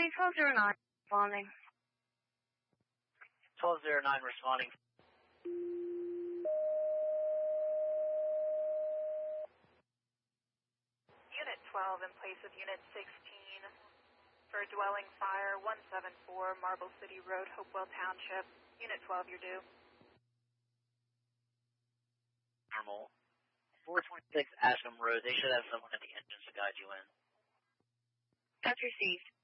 County 1209 responding. 1209 responding. Unit 12 in place of Unit 16 for dwelling fire 174 Marble City Road, Hopewell Township. Unit 12, you're due. Normal. 426 Asham Road. They should have someone at the entrance to guide you in. That's received.